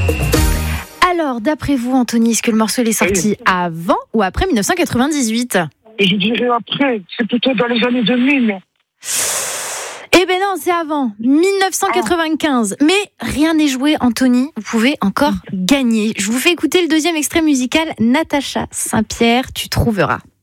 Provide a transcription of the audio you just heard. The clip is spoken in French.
Alors, d'après vous, Anthony, est-ce que le morceau est sorti avant ou après 1998 ? Et je dirais après, c'est plutôt dans les années 2000. Eh ben non, c'est avant, 1995. Mais rien n'est joué, Anthony. Vous pouvez encore gagner. Je vous fais écouter le deuxième extrait musical, Natacha Saint-Pierre, Tu trouveras.